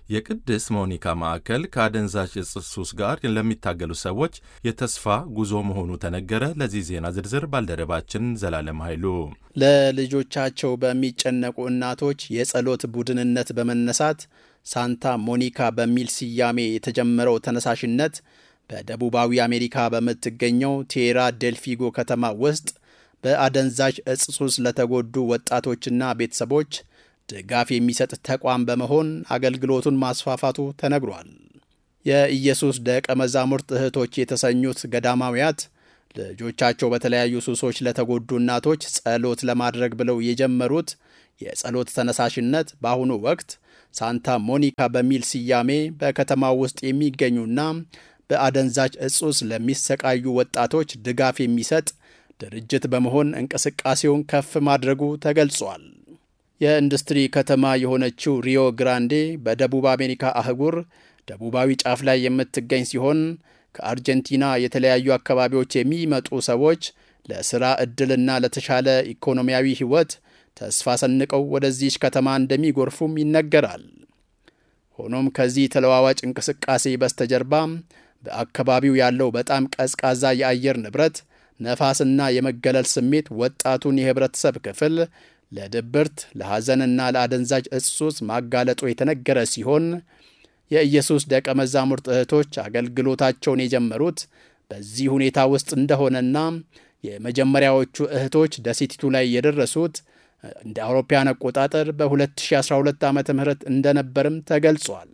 የቅድስት ሞኒካ ማዕከል ከአደንዛዥ ዕፅ ሱስ ጋር ለሚታገሉ ሰዎች የተስፋ ጉዞ መሆኑ ተነገረ። ለዚህ ዜና ዝርዝር ባልደረባችን ዘላለም ኃይሉ። ለልጆቻቸው በሚጨነቁ እናቶች የጸሎት ቡድንነት በመነሳት ሳንታ ሞኒካ በሚል ስያሜ የተጀመረው ተነሳሽነት በደቡባዊ አሜሪካ በምትገኘው ቴራ ዴል ፊጎ ከተማ ውስጥ በአደንዛዥ ዕፅ ሱስ ለተጎዱ ወጣቶችና ቤተሰቦች ድጋፍ የሚሰጥ ተቋም በመሆን አገልግሎቱን ማስፋፋቱ ተነግሯል። የኢየሱስ ደቀ መዛሙርት እህቶች የተሰኙት ገዳማውያት ልጆቻቸው በተለያዩ ሱሶች ለተጎዱ እናቶች ጸሎት ለማድረግ ብለው የጀመሩት የጸሎት ተነሳሽነት በአሁኑ ወቅት ሳንታ ሞኒካ በሚል ስያሜ በከተማው ውስጥ የሚገኙና በአደንዛዥ ዕፅ ሱስ ለሚሰቃዩ ወጣቶች ድጋፍ የሚሰጥ ድርጅት በመሆን እንቅስቃሴውን ከፍ ማድረጉ ተገልጿል። የኢንዱስትሪ ከተማ የሆነችው ሪዮ ግራንዴ በደቡብ አሜሪካ አህጉር ደቡባዊ ጫፍ ላይ የምትገኝ ሲሆን ከአርጀንቲና የተለያዩ አካባቢዎች የሚመጡ ሰዎች ለሥራ ዕድልና ለተሻለ ኢኮኖሚያዊ ሕይወት ተስፋ ሰንቀው ወደዚህች ከተማ እንደሚጎርፉም ይነገራል። ሆኖም ከዚህ ተለዋዋጭ እንቅስቃሴ በስተጀርባ በአካባቢው ያለው በጣም ቀዝቃዛ የአየር ንብረት፣ ነፋስና የመገለል ስሜት ወጣቱን የህብረተሰብ ክፍል ለድብርት፣ ለሐዘንና ለአደንዛዥ ዕፅ ሱስ ማጋለጡ የተነገረ ሲሆን የኢየሱስ ደቀ መዛሙርት እህቶች አገልግሎታቸውን የጀመሩት በዚህ ሁኔታ ውስጥ እንደሆነና የመጀመሪያዎቹ እህቶች ደሴቲቱ ላይ የደረሱት እንደ አውሮፓውያን አቆጣጠር በ2012 ዓ.ም እንደነበርም ተገልጿል።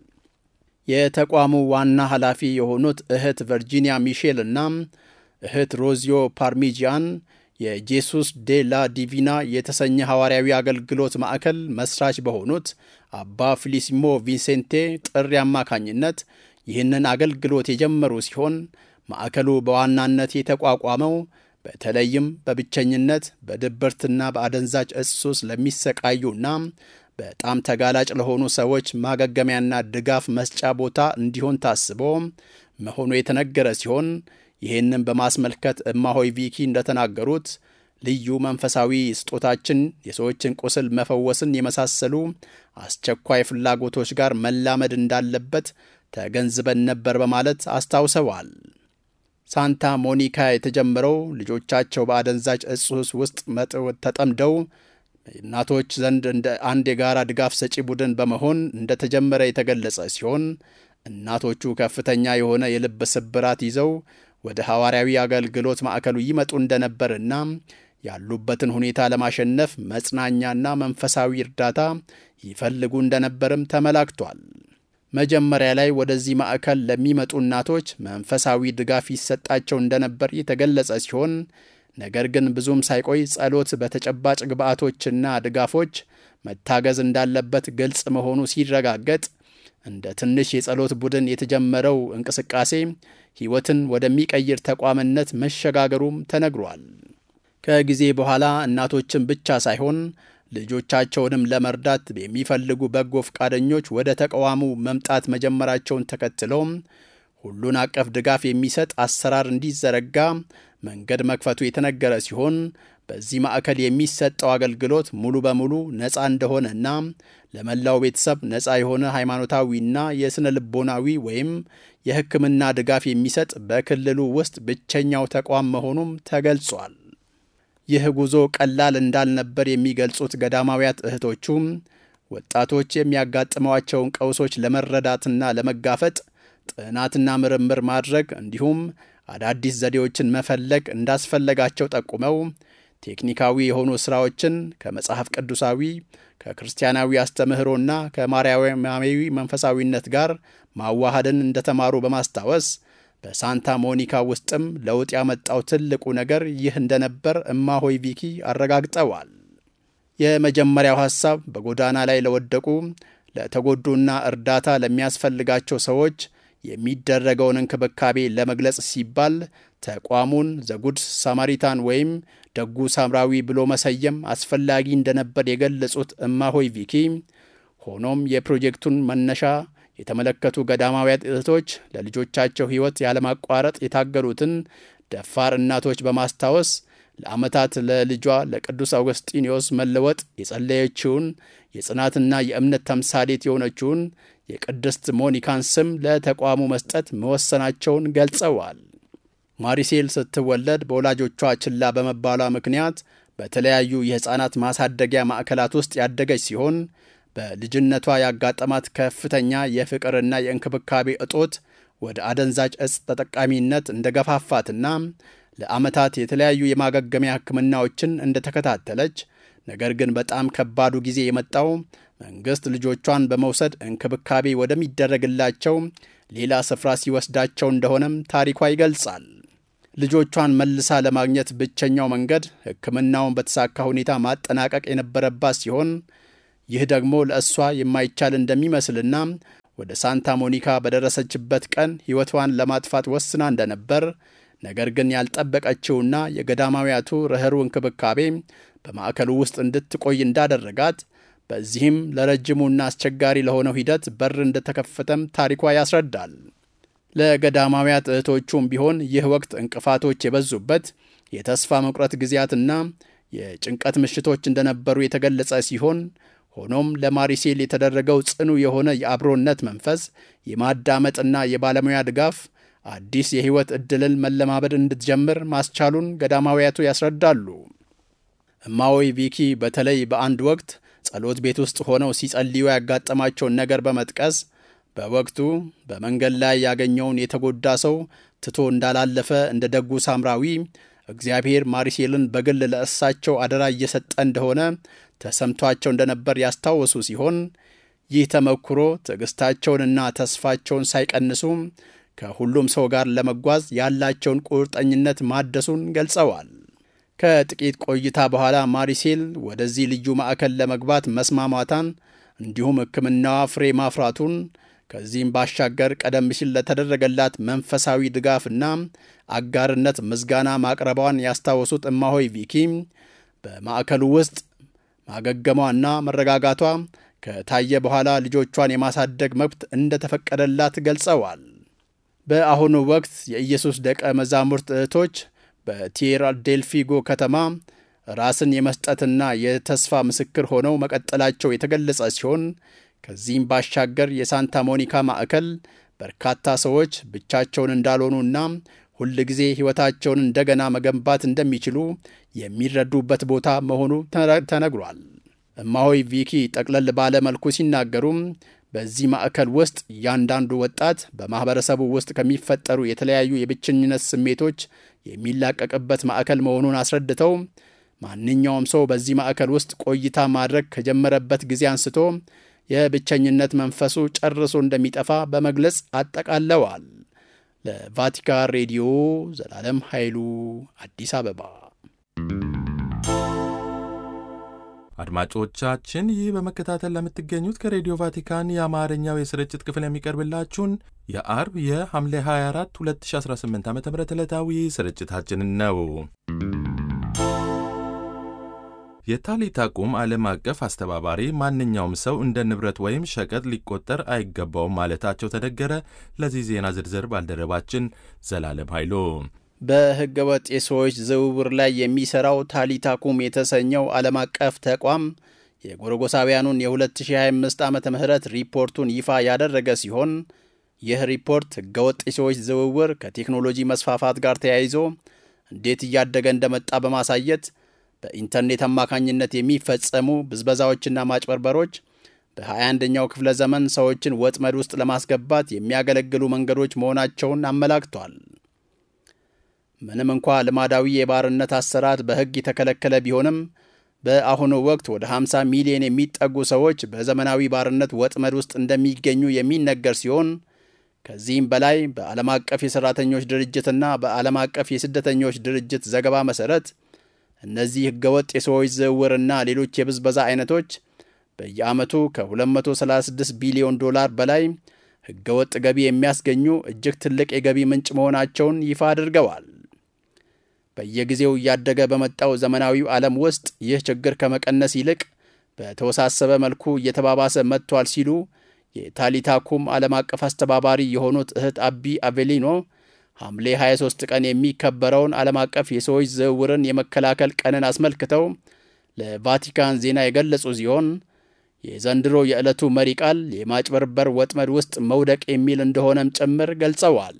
የተቋሙ ዋና ኃላፊ የሆኑት እህት ቨርጂኒያ ሚሼል እና እህት ሮዚዮ ፓርሚጂያን የጄሱስ ዴ ላ ዲቪና የተሰኘ ሐዋርያዊ አገልግሎት ማዕከል መስራች በሆኑት አባ ፊሊሲሞ ቪንሴንቴ ጥሪ አማካኝነት ይህንን አገልግሎት የጀመሩ ሲሆን ማዕከሉ በዋናነት የተቋቋመው በተለይም በብቸኝነት፣ በድብርትና በአደንዛዥ ዕፅ ሱስ ለሚሰቃዩና በጣም ተጋላጭ ለሆኑ ሰዎች ማገገሚያና ድጋፍ መስጫ ቦታ እንዲሆን ታስቦ መሆኑ የተነገረ ሲሆን ይህንን በማስመልከት እማሆይ ቪኪ እንደተናገሩት ልዩ መንፈሳዊ ስጦታችን የሰዎችን ቁስል መፈወስን የመሳሰሉ አስቸኳይ ፍላጎቶች ጋር መላመድ እንዳለበት ተገንዝበን ነበር በማለት አስታውሰዋል። ሳንታ ሞኒካ የተጀመረው ልጆቻቸው በአደንዛዥ ዕፅ ሱስ ውስጥ ተጠምደው እናቶች ዘንድ እንደ አንድ የጋራ ድጋፍ ሰጪ ቡድን በመሆን እንደተጀመረ የተገለጸ ሲሆን እናቶቹ ከፍተኛ የሆነ የልብ ስብራት ይዘው ወደ ሐዋርያዊ አገልግሎት ማዕከሉ ይመጡ እንደነበርና ያሉበትን ሁኔታ ለማሸነፍ መጽናኛና መንፈሳዊ እርዳታ ይፈልጉ እንደነበርም ተመላክቷል። መጀመሪያ ላይ ወደዚህ ማዕከል ለሚመጡ እናቶች መንፈሳዊ ድጋፍ ይሰጣቸው እንደነበር የተገለጸ ሲሆን ነገር ግን ብዙም ሳይቆይ ጸሎት በተጨባጭ ግብዓቶችና ድጋፎች መታገዝ እንዳለበት ግልጽ መሆኑ ሲረጋገጥ እንደ ትንሽ የጸሎት ቡድን የተጀመረው እንቅስቃሴ ሕይወትን ወደሚቀይር ተቋምነት መሸጋገሩም ተነግሯል። ከጊዜ በኋላ እናቶችን ብቻ ሳይሆን ልጆቻቸውንም ለመርዳት የሚፈልጉ በጎ ፈቃደኞች ወደ ተቋሙ መምጣት መጀመራቸውን ተከትለው ሁሉን አቀፍ ድጋፍ የሚሰጥ አሰራር እንዲዘረጋ መንገድ መክፈቱ የተነገረ ሲሆን በዚህ ማዕከል የሚሰጠው አገልግሎት ሙሉ በሙሉ ነፃ እንደሆነና ለመላው ቤተሰብ ነፃ የሆነ ሃይማኖታዊና የስነ ልቦናዊ ወይም የሕክምና ድጋፍ የሚሰጥ በክልሉ ውስጥ ብቸኛው ተቋም መሆኑም ተገልጿል። ይህ ጉዞ ቀላል እንዳልነበር የሚገልጹት ገዳማውያት እህቶቹም ወጣቶች የሚያጋጥሟቸውን ቀውሶች ለመረዳትና ለመጋፈጥ ጥናትና ምርምር ማድረግ እንዲሁም አዳዲስ ዘዴዎችን መፈለግ እንዳስፈለጋቸው ጠቁመው ቴክኒካዊ የሆኑ ሥራዎችን ከመጽሐፍ ቅዱሳዊ፣ ከክርስቲያናዊ አስተምህሮና ከማርያማዊ መንፈሳዊነት ጋር ማዋሃድን እንደተማሩ በማስታወስ በሳንታ ሞኒካ ውስጥም ለውጥ ያመጣው ትልቁ ነገር ይህ እንደነበር እማሆይ ቪኪ አረጋግጠዋል። የመጀመሪያው ሐሳብ በጎዳና ላይ ለወደቁ፣ ለተጎዱና እርዳታ ለሚያስፈልጋቸው ሰዎች የሚደረገውን እንክብካቤ ለመግለጽ ሲባል ተቋሙን ዘጉድ ሳማሪታን ወይም ደጉ ሳምራዊ ብሎ መሰየም አስፈላጊ እንደነበር የገለጹት እማሆይ ቪኪ ሆኖም የፕሮጀክቱን መነሻ የተመለከቱ ገዳማውያት እህቶች ለልጆቻቸው ሕይወት ያለማቋረጥ የታገሉትን ደፋር እናቶች በማስታወስ ለዓመታት ለልጇ ለቅዱስ አውግስጢኖስ መለወጥ የጸለየችውን የጽናትና የእምነት ተምሳሌት የሆነችውን የቅድስት ሞኒካን ስም ለተቋሙ መስጠት መወሰናቸውን ገልጸዋል። ማሪሴል ስትወለድ በወላጆቿ ችላ በመባሏ ምክንያት በተለያዩ የሕፃናት ማሳደጊያ ማዕከላት ውስጥ ያደገች ሲሆን በልጅነቷ ያጋጠማት ከፍተኛ የፍቅርና የእንክብካቤ እጦት ወደ አደንዛዥ ዕፅ ተጠቃሚነት እንደገፋፋትና ለዓመታት የተለያዩ የማገገሚያ ሕክምናዎችን እንደተከታተለች፣ ነገር ግን በጣም ከባዱ ጊዜ የመጣው መንግሥት ልጆቿን በመውሰድ እንክብካቤ ወደሚደረግላቸው ሌላ ስፍራ ሲወስዳቸው እንደሆነም ታሪኳ ይገልጻል። ልጆቿን መልሳ ለማግኘት ብቸኛው መንገድ ሕክምናውን በተሳካ ሁኔታ ማጠናቀቅ የነበረባት ሲሆን ይህ ደግሞ ለእሷ የማይቻል እንደሚመስልና ወደ ሳንታ ሞኒካ በደረሰችበት ቀን ሕይወቷን ለማጥፋት ወስና እንደነበር፣ ነገር ግን ያልጠበቀችውና የገዳማውያቱ ርኅሩህ እንክብካቤ በማዕከሉ ውስጥ እንድትቆይ እንዳደረጋት፣ በዚህም ለረጅሙና አስቸጋሪ ለሆነው ሂደት በር እንደተከፈተም ታሪኳ ያስረዳል። ለገዳማውያት እህቶቹም ቢሆን ይህ ወቅት እንቅፋቶች የበዙበት የተስፋ መቁረጥ ጊዜያትና የጭንቀት ምሽቶች እንደነበሩ የተገለጸ ሲሆን፣ ሆኖም ለማሪሴል የተደረገው ጽኑ የሆነ የአብሮነት መንፈስ፣ የማዳመጥና የባለሙያ ድጋፍ አዲስ የሕይወት ዕድልን መለማመድ እንድትጀምር ማስቻሉን ገዳማውያቱ ያስረዳሉ። እማሆይ ቪኪ በተለይ በአንድ ወቅት ጸሎት ቤት ውስጥ ሆነው ሲጸልዩ ያጋጠማቸውን ነገር በመጥቀስ በወቅቱ በመንገድ ላይ ያገኘውን የተጎዳ ሰው ትቶ እንዳላለፈ እንደ ደጉ ሳምራዊ እግዚአብሔር ማሪሴልን በግል ለእሳቸው አደራ እየሰጠ እንደሆነ ተሰምቷቸው እንደነበር ያስታወሱ ሲሆን፣ ይህ ተመክሮ ትዕግሥታቸውንና ተስፋቸውን ሳይቀንሱ ከሁሉም ሰው ጋር ለመጓዝ ያላቸውን ቁርጠኝነት ማደሱን ገልጸዋል። ከጥቂት ቆይታ በኋላ ማሪሴል ወደዚህ ልዩ ማዕከል ለመግባት መስማማታን እንዲሁም ሕክምናዋ ፍሬ ማፍራቱን፣ ከዚህም ባሻገር ቀደም ሲል ለተደረገላት መንፈሳዊ ድጋፍና አጋርነት ምስጋና ማቅረቧን ያስታወሱት እማሆይ ቪኪ በማዕከሉ ውስጥ ማገገሟና መረጋጋቷ ከታየ በኋላ ልጆቿን የማሳደግ መብት እንደተፈቀደላት ገልጸዋል። በአሁኑ ወቅት የኢየሱስ ደቀ መዛሙርት እህቶች በቲየራ ዴል ፊጎ ከተማ ራስን የመስጠትና የተስፋ ምስክር ሆነው መቀጠላቸው የተገለጸ ሲሆን፣ ከዚህም ባሻገር የሳንታ ሞኒካ ማዕከል በርካታ ሰዎች ብቻቸውን እንዳልሆኑና ሁል ጊዜ ሕይወታቸውን እንደገና መገንባት እንደሚችሉ የሚረዱበት ቦታ መሆኑ ተነግሯል። እማሆይ ቪኪ ጠቅለል ባለ መልኩ ሲናገሩም በዚህ ማዕከል ውስጥ እያንዳንዱ ወጣት በማኅበረሰቡ ውስጥ ከሚፈጠሩ የተለያዩ የብቸኝነት ስሜቶች የሚላቀቅበት ማዕከል መሆኑን አስረድተው ማንኛውም ሰው በዚህ ማዕከል ውስጥ ቆይታ ማድረግ ከጀመረበት ጊዜ አንስቶ የብቸኝነት መንፈሱ ጨርሶ እንደሚጠፋ በመግለጽ አጠቃለዋል። ለቫቲካን ሬዲዮ ዘላለም ኃይሉ አዲስ አበባ። አድማጮቻችን ይህ በመከታተል ለምትገኙት ከሬዲዮ ቫቲካን የአማርኛው የስርጭት ክፍል የሚቀርብላችሁን የአርብ የሐምሌ 24 2018 ዓ ም ዕለታዊ ስርጭታችንን ነው። የታሊታ ቁም ዓለም አቀፍ አስተባባሪ ማንኛውም ሰው እንደ ንብረት ወይም ሸቀጥ ሊቆጠር አይገባውም ማለታቸው ተነገረ። ለዚህ ዜና ዝርዝር ባልደረባችን ዘላለም ኃይሉ። በሕገ ወጥ የሰዎች ዝውውር ላይ የሚሠራው ታሊታ ኩም የተሰኘው ዓለም አቀፍ ተቋም የጎረጎሳውያኑን የ2025 ዓመተ ምህረት ሪፖርቱን ይፋ ያደረገ ሲሆን ይህ ሪፖርት ሕገ ወጥ የሰዎች ዝውውር ከቴክኖሎጂ መስፋፋት ጋር ተያይዞ እንዴት እያደገ እንደመጣ በማሳየት በኢንተርኔት አማካኝነት የሚፈጸሙ ብዝበዛዎችና ማጭበርበሮች በ21ኛው ክፍለ ዘመን ሰዎችን ወጥመድ ውስጥ ለማስገባት የሚያገለግሉ መንገዶች መሆናቸውን አመላክቷል። ምንም እንኳ ልማዳዊ የባርነት አሰራር በሕግ የተከለከለ ቢሆንም በአሁኑ ወቅት ወደ 50 ሚሊዮን የሚጠጉ ሰዎች በዘመናዊ ባርነት ወጥመድ ውስጥ እንደሚገኙ የሚነገር ሲሆን ከዚህም በላይ በዓለም አቀፍ የሠራተኞች ድርጅትና በዓለም አቀፍ የስደተኞች ድርጅት ዘገባ መሠረት እነዚህ ሕገወጥ የሰዎች ዝውውርና ሌሎች የብዝበዛ አይነቶች በየዓመቱ ከ236 ቢሊዮን ዶላር በላይ ሕገወጥ ገቢ የሚያስገኙ እጅግ ትልቅ የገቢ ምንጭ መሆናቸውን ይፋ አድርገዋል። በየጊዜው እያደገ በመጣው ዘመናዊው ዓለም ውስጥ ይህ ችግር ከመቀነስ ይልቅ በተወሳሰበ መልኩ እየተባባሰ መጥቷል ሲሉ የታሊታ ኩም ዓለም አቀፍ አስተባባሪ የሆኑት እህት አቢ አቬሊኖ ሐምሌ 23 ቀን የሚከበረውን ዓለም አቀፍ የሰዎች ዝውውርን የመከላከል ቀንን አስመልክተው ለቫቲካን ዜና የገለጹ ሲሆን የዘንድሮ የዕለቱ መሪ ቃል የማጭበርበር ወጥመድ ውስጥ መውደቅ የሚል እንደሆነም ጭምር ገልጸዋል።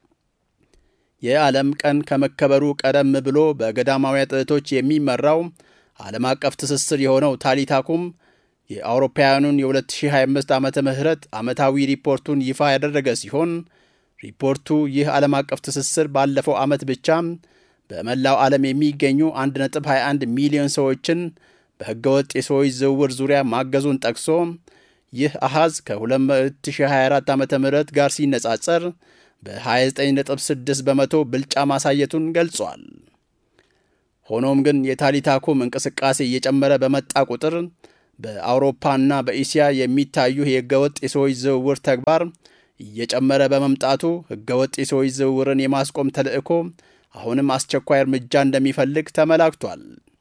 የዓለም ቀን ከመከበሩ ቀደም ብሎ በገዳማውያን እህቶች የሚመራው ዓለም አቀፍ ትስስር የሆነው ታሊታኩም የአውሮፓውያኑን የ2025 ዓመተ ምህረት ዓመታዊ ሪፖርቱን ይፋ ያደረገ ሲሆን ሪፖርቱ ይህ ዓለም አቀፍ ትስስር ባለፈው ዓመት ብቻ በመላው ዓለም የሚገኙ 1.21 ሚሊዮን ሰዎችን በሕገወጥ የሰዎች ዝውውር ዙሪያ ማገዙን ጠቅሶ ይህ አሃዝ ከ2024 ዓ.ም ጋር ሲነጻጸር በ29.6 በመቶ ብልጫ ማሳየቱን ገልጿል። ሆኖም ግን የታሊታኩም እንቅስቃሴ እየጨመረ በመጣ ቁጥር በአውሮፓና በእስያ የሚታዩ የሕገወጥ የሰዎች ዝውውር ተግባር እየጨመረ በመምጣቱ ሕገወጥ የሰዎች ዝውውርን የማስቆም ተልዕኮ አሁንም አስቸኳይ እርምጃ እንደሚፈልግ ተመላክቷል።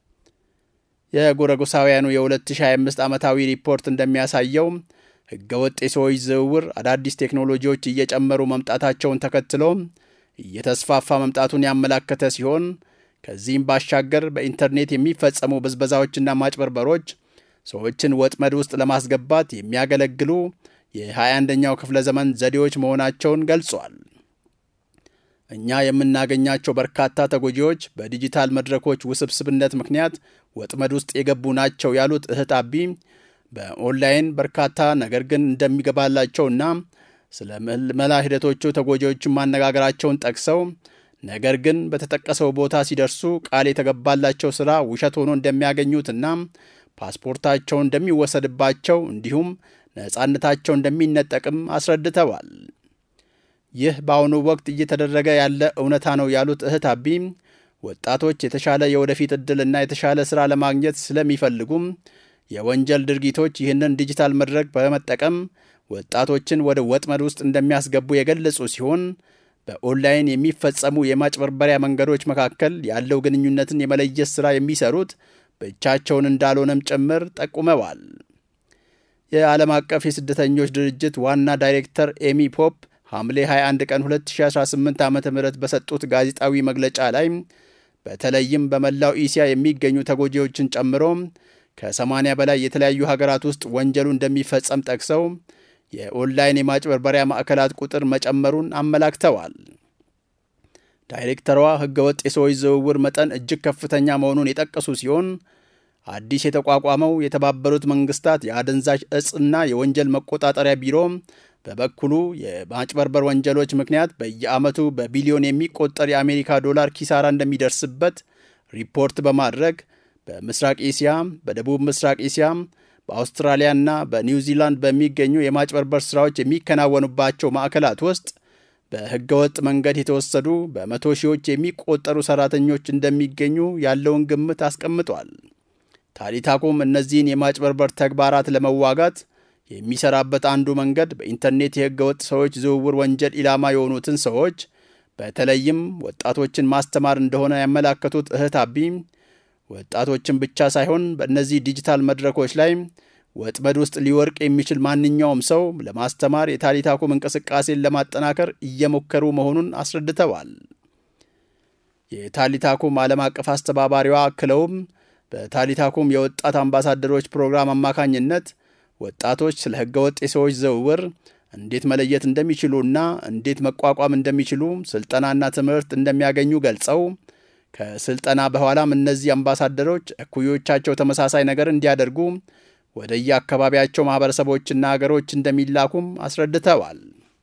የጎረጎሳውያኑ የ2025 ዓመታዊ ሪፖርት እንደሚያሳየው ሕገወጥ የሰዎች ዝውውር አዳዲስ ቴክኖሎጂዎች እየጨመሩ መምጣታቸውን ተከትሎ እየተስፋፋ መምጣቱን ያመላከተ ሲሆን ከዚህም ባሻገር በኢንተርኔት የሚፈጸሙ ብዝበዛዎችና ማጭበርበሮች ሰዎችን ወጥመድ ውስጥ ለማስገባት የሚያገለግሉ የ21ኛው ክፍለ ዘመን ዘዴዎች መሆናቸውን ገልጿል። እኛ የምናገኛቸው በርካታ ተጎጂዎች በዲጂታል መድረኮች ውስብስብነት ምክንያት ወጥመድ ውስጥ የገቡ ናቸው ያሉት እህት አቢ በኦንላይን በርካታ ነገር ግን እንደሚገባላቸውና ስለ ምልመላ ሂደቶቹ ተጎጂዎችን ማነጋገራቸውን ጠቅሰው ነገር ግን በተጠቀሰው ቦታ ሲደርሱ ቃል የተገባላቸው ሥራ ውሸት ሆኖ እንደሚያገኙትና ፓስፖርታቸው እንደሚወሰድባቸው እንዲሁም ነፃነታቸው እንደሚነጠቅም አስረድተዋል። ይህ በአሁኑ ወቅት እየተደረገ ያለ እውነታ ነው ያሉት እህት አቢ ወጣቶች የተሻለ የወደፊት ዕድልና የተሻለ ሥራ ለማግኘት ስለሚፈልጉም የወንጀል ድርጊቶች ይህንን ዲጂታል መድረክ በመጠቀም ወጣቶችን ወደ ወጥመድ ውስጥ እንደሚያስገቡ የገለጹ ሲሆን በኦንላይን የሚፈጸሙ የማጭበርበሪያ መንገዶች መካከል ያለው ግንኙነትን የመለየት ሥራ የሚሰሩት ብቻቸውን እንዳልሆነም ጭምር ጠቁመዋል። የዓለም አቀፍ የስደተኞች ድርጅት ዋና ዳይሬክተር ኤሚ ፖፕ ሐምሌ 21 ቀን 2018 ዓ.ም በሰጡት ጋዜጣዊ መግለጫ ላይ በተለይም በመላው እስያ የሚገኙ ተጎጂዎችን ጨምሮ ከ80 በላይ የተለያዩ ሀገራት ውስጥ ወንጀሉ እንደሚፈጸም ጠቅሰው የኦንላይን የማጭበርበሪያ ማዕከላት ቁጥር መጨመሩን አመላክተዋል። ዳይሬክተሯ ሕገወጥ የሰዎች ዝውውር መጠን እጅግ ከፍተኛ መሆኑን የጠቀሱ ሲሆን አዲስ የተቋቋመው የተባበሩት መንግስታት የአደንዛዥ ዕፅና የወንጀል መቆጣጠሪያ ቢሮ በበኩሉ የማጭበርበር ወንጀሎች ምክንያት በየዓመቱ በቢሊዮን የሚቆጠር የአሜሪካ ዶላር ኪሳራ እንደሚደርስበት ሪፖርት በማድረግ በምስራቅ እስያ፣ በደቡብ ምስራቅ እስያ፣ በአውስትራሊያና በኒውዚላንድ በሚገኙ የማጭበርበር ሥራዎች የሚከናወኑባቸው ማዕከላት ውስጥ በሕገወጥ መንገድ የተወሰዱ በመቶ ሺዎች የሚቆጠሩ ሠራተኞች እንደሚገኙ ያለውን ግምት አስቀምጧል። ታሊታኩም እነዚህን የማጭበርበር ተግባራት ለመዋጋት የሚሰራበት አንዱ መንገድ በኢንተርኔት የሕገወጥ ሰዎች ዝውውር ወንጀል ኢላማ የሆኑትን ሰዎች በተለይም ወጣቶችን ማስተማር እንደሆነ ያመላከቱት እህት አቢ ወጣቶችን ብቻ ሳይሆን በእነዚህ ዲጂታል መድረኮች ላይ ወጥመድ ውስጥ ሊወርቅ የሚችል ማንኛውም ሰው ለማስተማር የታሊታኩም እንቅስቃሴን ለማጠናከር እየሞከሩ መሆኑን አስረድተዋል። የታሊታኩም ዓለም አቀፍ አስተባባሪዋ አክለውም በታሊታኩም የወጣት አምባሳደሮች ፕሮግራም አማካኝነት ወጣቶች ስለ ሕገወጥ የሰዎች ዝውውር እንዴት መለየት እንደሚችሉና እንዴት መቋቋም እንደሚችሉ ስልጠናና ትምህርት እንደሚያገኙ ገልጸው ከስልጠና በኋላም እነዚህ አምባሳደሮች እኩዮቻቸው ተመሳሳይ ነገር እንዲያደርጉ ወደ የአካባቢያቸው ማህበረሰቦችና ሀገሮች እንደሚላኩም አስረድተዋል።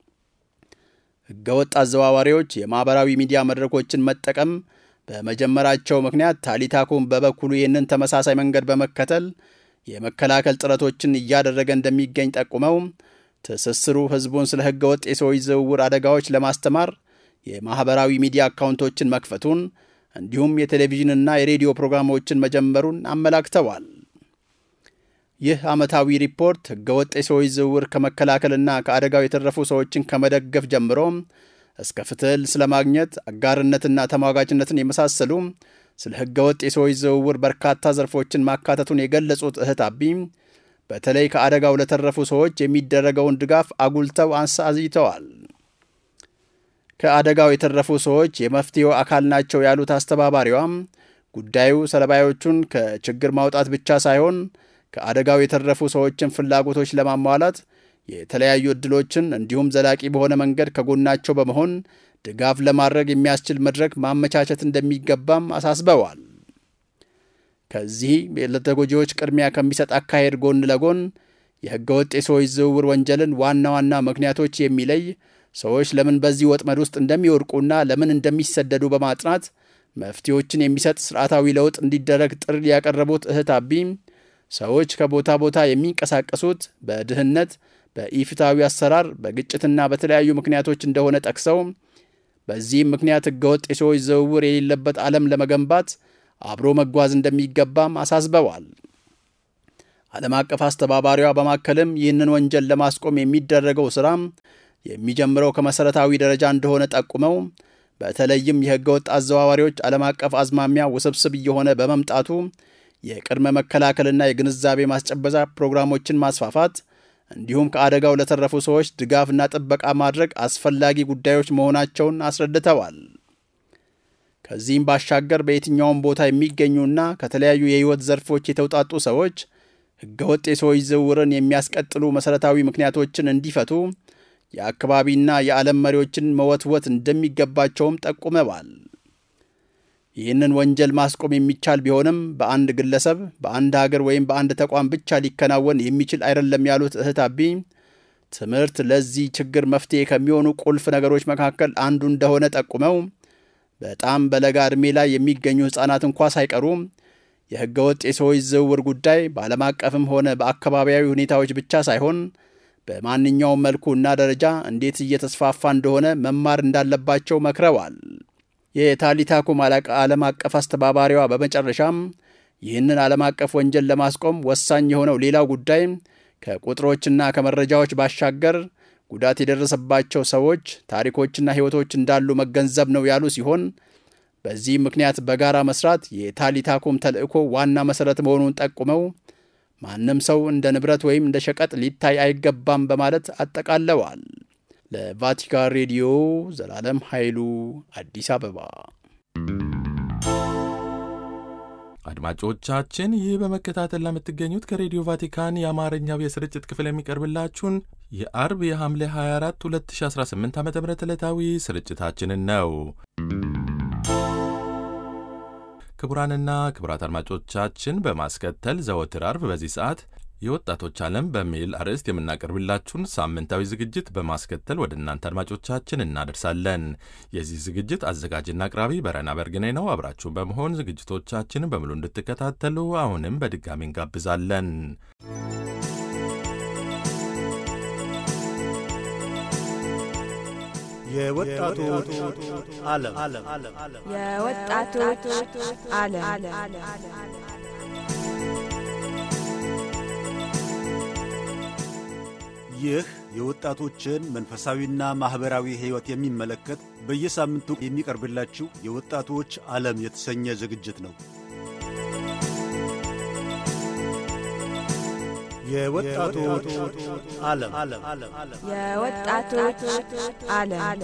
ሕገወጥ አዘዋዋሪዎች የማህበራዊ ሚዲያ መድረኮችን መጠቀም በመጀመራቸው ምክንያት ታሊታኩም በበኩሉ ይህንን ተመሳሳይ መንገድ በመከተል የመከላከል ጥረቶችን እያደረገ እንደሚገኝ ጠቁመው ትስስሩ ሕዝቡን ስለ ሕገወጥ የሰዎች ዝውውር አደጋዎች ለማስተማር የማህበራዊ ሚዲያ አካውንቶችን መክፈቱን እንዲሁም የቴሌቪዥንና የሬዲዮ ፕሮግራሞችን መጀመሩን አመላክተዋል። ይህ ዓመታዊ ሪፖርት ሕገወጥ የሰዎች ዝውውር ከመከላከልና ከአደጋው የተረፉ ሰዎችን ከመደገፍ ጀምሮ እስከ ፍትህ ስለማግኘት አጋርነትና ተሟጋችነትን የመሳሰሉ ስለ ሕገወጥ የሰዎች ዝውውር በርካታ ዘርፎችን ማካተቱን የገለጹት እህት አቢ በተለይ ከአደጋው ለተረፉ ሰዎች የሚደረገውን ድጋፍ አጉልተው አሳይተዋል። ከአደጋው የተረፉ ሰዎች የመፍትሄው አካል ናቸው ያሉት አስተባባሪዋም ጉዳዩ ሰለባዮቹን ከችግር ማውጣት ብቻ ሳይሆን ከአደጋው የተረፉ ሰዎችን ፍላጎቶች ለማሟላት የተለያዩ ዕድሎችን እንዲሁም ዘላቂ በሆነ መንገድ ከጎናቸው በመሆን ድጋፍ ለማድረግ የሚያስችል መድረክ ማመቻቸት እንደሚገባም አሳስበዋል። ከዚህ ለተጎጂዎች ቅድሚያ ከሚሰጥ አካሄድ ጎን ለጎን የሕገወጥ የሰዎች ዝውውር ወንጀልን ዋና ዋና ምክንያቶች የሚለይ ሰዎች ለምን በዚህ ወጥመድ ውስጥ እንደሚወድቁና ለምን እንደሚሰደዱ በማጥናት መፍትሄዎችን የሚሰጥ ስርዓታዊ ለውጥ እንዲደረግ ጥሪ ያቀረቡት እህት አቢ ሰዎች ከቦታ ቦታ የሚንቀሳቀሱት በድህነት፣ በኢፍትሐዊ አሰራር፣ በግጭትና በተለያዩ ምክንያቶች እንደሆነ ጠቅሰው በዚህም ምክንያት ሕገወጥ የሰዎች ዝውውር የሌለበት ዓለም ለመገንባት አብሮ መጓዝ እንደሚገባም አሳስበዋል። ዓለም አቀፍ አስተባባሪዋ በማከልም ይህንን ወንጀል ለማስቆም የሚደረገው ሥራም የሚጀምረው ከመሠረታዊ ደረጃ እንደሆነ ጠቁመው በተለይም የሕገወጥ አዘዋዋሪዎች ዓለም አቀፍ አዝማሚያ ውስብስብ እየሆነ በመምጣቱ የቅድመ መከላከልና የግንዛቤ ማስጨበጫ ፕሮግራሞችን ማስፋፋት እንዲሁም ከአደጋው ለተረፉ ሰዎች ድጋፍና ጥበቃ ማድረግ አስፈላጊ ጉዳዮች መሆናቸውን አስረድተዋል። ከዚህም ባሻገር በየትኛውም ቦታ የሚገኙና ከተለያዩ የሕይወት ዘርፎች የተውጣጡ ሰዎች ሕገወጥ የሰዎች ዝውውርን የሚያስቀጥሉ መሠረታዊ ምክንያቶችን እንዲፈቱ የአካባቢና የዓለም መሪዎችን መወትወት እንደሚገባቸውም ጠቁመዋል። ይህንን ወንጀል ማስቆም የሚቻል ቢሆንም በአንድ ግለሰብ፣ በአንድ ሀገር ወይም በአንድ ተቋም ብቻ ሊከናወን የሚችል አይደለም ያሉት እህት አቢ ትምህርት ለዚህ ችግር መፍትሄ ከሚሆኑ ቁልፍ ነገሮች መካከል አንዱ እንደሆነ ጠቁመው በጣም በለጋ ዕድሜ ላይ የሚገኙ ሕፃናት እንኳ ሳይቀሩ የሕገወጥ የሰዎች ዝውውር ጉዳይ በዓለም አቀፍም ሆነ በአካባቢያዊ ሁኔታዎች ብቻ ሳይሆን በማንኛውም መልኩና ደረጃ እንዴት እየተስፋፋ እንደሆነ መማር እንዳለባቸው መክረዋል። የታሊታ ኩም ዓለም አቀፍ አስተባባሪዋ በመጨረሻም ይህንን ዓለም አቀፍ ወንጀል ለማስቆም ወሳኝ የሆነው ሌላው ጉዳይ ከቁጥሮችና ከመረጃዎች ባሻገር ጉዳት የደረሰባቸው ሰዎች ታሪኮችና ሕይወቶች እንዳሉ መገንዘብ ነው ያሉ ሲሆን በዚህ ምክንያት በጋራ መስራት የታሊታ ኩም ተልእኮ ዋና መሠረት መሆኑን ጠቁመው ማንም ሰው እንደ ንብረት ወይም እንደ ሸቀጥ ሊታይ አይገባም በማለት አጠቃለዋል። ለቫቲካን ሬዲዮ ዘላለም ኃይሉ አዲስ አበባ። አድማጮቻችን ይህ በመከታተል ለምትገኙት ከሬዲዮ ቫቲካን የአማርኛው የስርጭት ክፍል የሚቀርብላችሁን የአርብ የሐምሌ 24 2018 ዓ.ም ዕለታዊ ስርጭታችንን ነው። ክቡራንና ክቡራት አድማጮቻችን በማስከተል ዘወትር አርብ በዚህ ሰዓት የወጣቶች ዓለም በሚል አርዕስት የምናቀርብላችሁን ሳምንታዊ ዝግጅት በማስከተል ወደ እናንተ አድማጮቻችን እናደርሳለን። የዚህ ዝግጅት አዘጋጅና አቅራቢ በረና በርግኔ ነው። አብራችሁን በመሆን ዝግጅቶቻችንን በሙሉ እንድትከታተሉ አሁንም በድጋሚ እንጋብዛለን። የወጣቶች ዓለም የወጣቶች ዓለም ይህ የወጣቶችን መንፈሳዊና ማኅበራዊ ሕይወት የሚመለከት በየሳምንቱ የሚቀርብላችሁ የወጣቶች ዓለም የተሰኘ ዝግጅት ነው። የወጣቶች ዓለም የወጣቶች ዓለም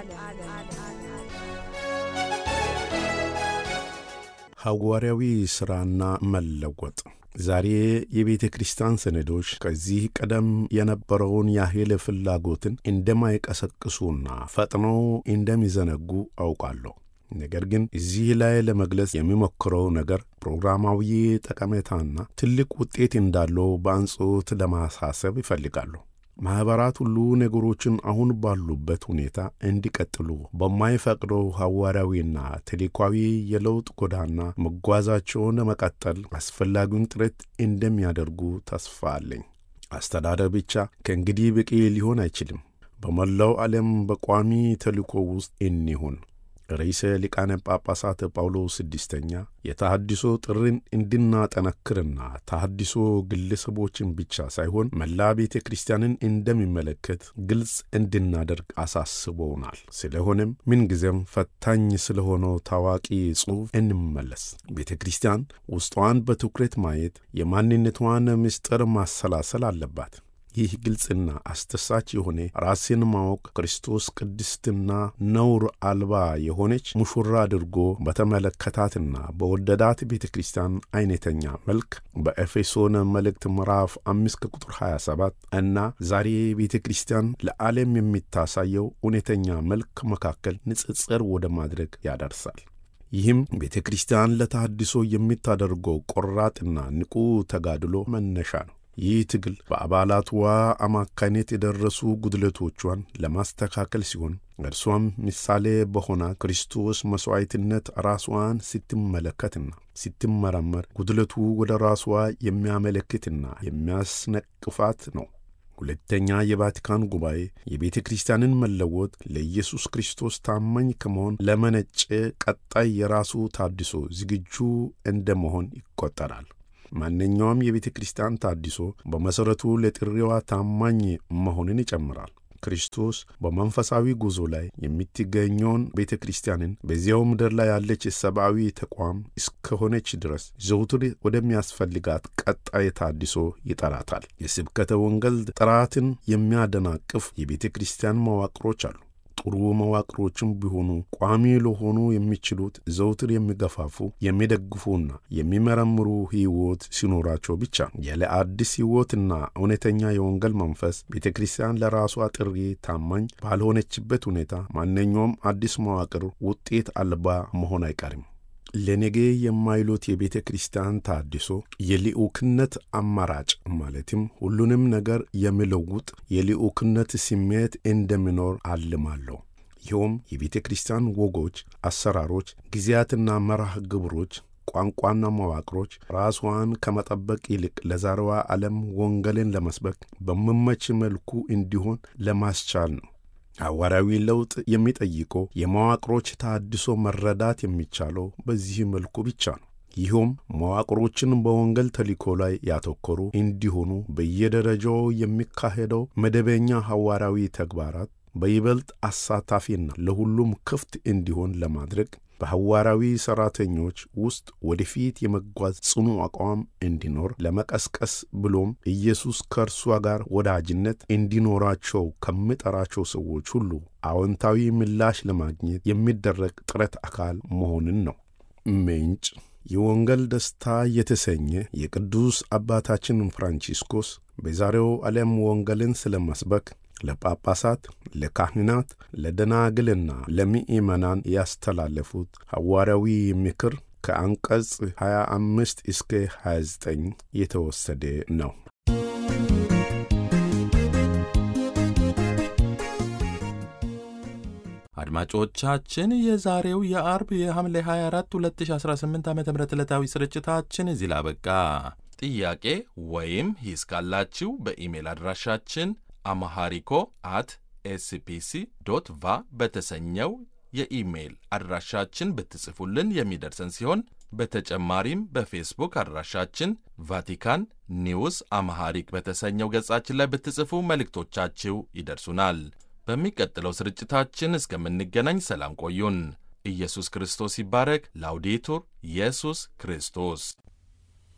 ሐዋርያዊ ሥራና መለወጥ። ዛሬ የቤተ ክርስቲያን ሰነዶች ከዚህ ቀደም የነበረውን ያህል ፍላጎትን እንደማይቀሰቅሱና ፈጥነው እንደሚዘነጉ አውቃለሁ። ነገር ግን እዚህ ላይ ለመግለጽ የሚሞክረው ነገር ፕሮግራማዊ ጠቀሜታና ትልቅ ውጤት እንዳለው በአጽንዖት ለማሳሰብ ይፈልጋሉ። ማኅበራት ሁሉ ነገሮችን አሁን ባሉበት ሁኔታ እንዲቀጥሉ በማይፈቅደው ሐዋርያዊና ተልእኮአዊ የለውጥ ጎዳና መጓዛቸውን ለመቀጠል አስፈላጊውን ጥረት እንደሚያደርጉ ተስፋ አለኝ። አስተዳደር ብቻ ከእንግዲህ በቂ ሊሆን አይችልም። በመላው ዓለም በቋሚ ተልእኮ ውስጥ እንሁን። ርዕሰ ሊቃነ ጳጳሳት ጳውሎስ ስድስተኛ የተሐድሶ ጥሪን እንድናጠነክርና ተሐድሶ ግለሰቦችን ብቻ ሳይሆን መላ ቤተ ክርስቲያንን እንደሚመለከት ግልጽ እንድናደርግ አሳስበውናል። ስለሆነም ምንጊዜም ፈታኝ ስለሆነው ታዋቂ ጽሑፍ እንመለስ። ቤተ ክርስቲያን ውስጧን በትኩረት ማየት፣ የማንነቷን ምስጢር ማሰላሰል አለባት። ይህ ግልጽና አስተሳች የሆነ ራስን ማወቅ ክርስቶስ ቅድስትና ነውር አልባ የሆነች ሙሽራ አድርጎ በተመለከታትና በወደዳት ቤተ ክርስቲያን አይነተኛ መልክ በኤፌሶን መልእክት ምዕራፍ 5 ቁጥር 27 እና ዛሬ ቤተ ክርስቲያን ለዓለም የሚታሳየው እውነተኛ መልክ መካከል ንጽጽር ወደ ማድረግ ያደርሳል። ይህም ቤተ ክርስቲያን ለተሐድሶ የምታደርገው ቆራጥና ንቁ ተጋድሎ መነሻ ነው። ይህ ትግል በአባላትዋ አማካይነት የደረሱ ጉድለቶቿን ለማስተካከል ሲሆን እርሷም ምሳሌ በሆነ ክርስቶስ መሥዋዕትነት ራስዋን ስትመለከትና ስትመረመር ጉድለቱ ወደ ራስዋ የሚያመለክትና የሚያስነቅፋት ነው። ሁለተኛ የቫቲካን ጉባኤ የቤተ ክርስቲያንን መለወጥ ለኢየሱስ ክርስቶስ ታማኝ ከመሆን ለመነጨ ቀጣይ የራሱ ታድሶ ዝግጁ እንደመሆን ይቆጠራል። ማንኛውም የቤተ ክርስቲያን ታድሶ በመሠረቱ ለጥሪዋ ታማኝ መሆንን ይጨምራል። ክርስቶስ በመንፈሳዊ ጉዞ ላይ የምትገኘውን ቤተ ክርስቲያንን በዚያው ምድር ላይ ያለች ሰብአዊ ተቋም እስከሆነች ድረስ ዘውትር ወደሚያስፈልጋት ቀጣይ ታድሶ ይጠራታል። የስብከተ ወንጌል ጥራትን የሚያደናቅፍ የቤተ ክርስቲያን መዋቅሮች አሉ። ጥሩ መዋቅሮችም ቢሆኑ ቋሚ ለሆኑ የሚችሉት ዘውትር የሚገፋፉ የሚደግፉና የሚመረምሩ ሕይወት ሲኖራቸው ብቻ። ያለ አዲስ ሕይወትና እውነተኛ የወንጌል መንፈስ ቤተ ክርስቲያን ለራሷ ጥሪ ታማኝ ባልሆነችበት ሁኔታ ማንኛውም አዲስ መዋቅር ውጤት አልባ መሆን አይቀርም። ለነገ የማይሉት የቤተ ክርስቲያን ታድሶ የልዑክነት አማራጭ ማለትም ሁሉንም ነገር የሚለውጥ የልዑክነት ስሜት እንደሚኖር አልማለሁ። ይኸውም የቤተ ክርስቲያን ወጎች፣ አሰራሮች፣ ጊዜያትና መርሃ ግብሮች፣ ቋንቋና መዋቅሮች ራስዋን ከመጠበቅ ይልቅ ለዛሬዋ ዓለም ወንጌልን ለመስበክ በሚመች መልኩ እንዲሆን ለማስቻል ነው። ሐዋርያዊ ለውጥ የሚጠይቀው የመዋቅሮች ታድሶ መረዳት የሚቻለው በዚህ መልኩ ብቻ ነው። ይህም መዋቅሮችን በወንጌል ተልእኮ ላይ ያተኮሩ እንዲሆኑ በየደረጃው የሚካሄደው መደበኛ ሐዋርያዊ ተግባራት በይበልጥ አሳታፊና ለሁሉም ክፍት እንዲሆን ለማድረግ በሐዋርያዊ ሠራተኞች ውስጥ ወደፊት የመጓዝ ጽኑ አቋም እንዲኖር ለመቀስቀስ ብሎም ኢየሱስ ከእርሷ ጋር ወዳጅነት እንዲኖራቸው ከሚጠራቸው ሰዎች ሁሉ አዎንታዊ ምላሽ ለማግኘት የሚደረግ ጥረት አካል መሆንን ነው። ምንጭ የወንጌል ደስታ የተሰኘ የቅዱስ አባታችን ፍራንቺስኮስ በዛሬው ዓለም ወንጌልን ስለመስበክ ለጳጳሳት፣ ለካህናት፣ ለደናግልና ለምእመናን ያስተላለፉት ሐዋርያዊ ምክር ከአንቀጽ 25 እስከ 29 የተወሰደ ነው። አድማጮቻችን የዛሬው የአርብ የሐምሌ 24 2018 ዓ.ም ዕለታዊ ስርጭታችን እዚህ ላይ አበቃ። ጥያቄ ወይም ሂስ ካላችሁ በኢሜል አድራሻችን amharico@spc.va በተሰኘው የኢሜል አድራሻችን ብትጽፉልን የሚደርሰን ሲሆን በተጨማሪም በፌስቡክ አድራሻችን ቫቲካን ኒውስ አምሃሪክ በተሰኘው ገጻችን ላይ ብትጽፉ መልእክቶቻችሁ ይደርሱናል። በሚቀጥለው ስርጭታችን እስከምንገናኝ ሰላም ቆዩን። ኢየሱስ ክርስቶስ ይባረክ። ላውዴቱር ኢየሱስ ክርስቶስ